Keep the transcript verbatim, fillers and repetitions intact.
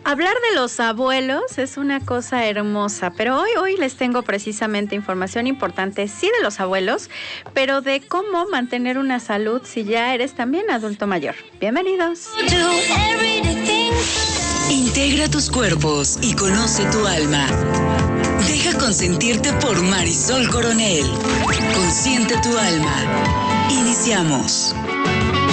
Hablar de los abuelos es una cosa hermosa, pero hoy, hoy les tengo precisamente información importante, sí de los abuelos, pero de cómo mantener una salud si ya eres también adulto mayor. Bienvenidos. Integra tus cuerpos y conoce tu alma. Deja consentirte por Marisol Coronel. Consiente tu alma. Iniciamos.